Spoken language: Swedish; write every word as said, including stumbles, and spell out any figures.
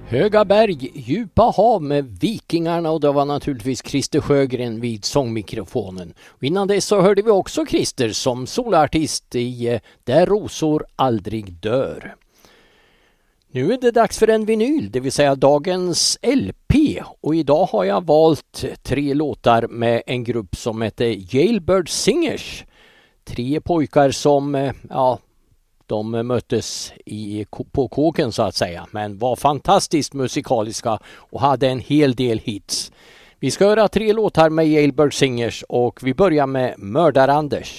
Höga berg, djupa hav med Vikingarna, och det var naturligtvis Christer Sjögren vid sångmikrofonen. Och innan det så hörde vi också Christer som solartist i Där rosor aldrig dör. Nu är det dags för en vinyl, det vill säga dagens L P, och idag har jag valt tre låtar med en grupp som heter Jailbird Singers. Tre pojkar som, ja, de möttes i, på kåken så att säga, men var fantastiskt musikaliska och hade en hel del hits. Vi ska höra tre låtar med Jailbird Singers och vi börjar med Mördar-Anders.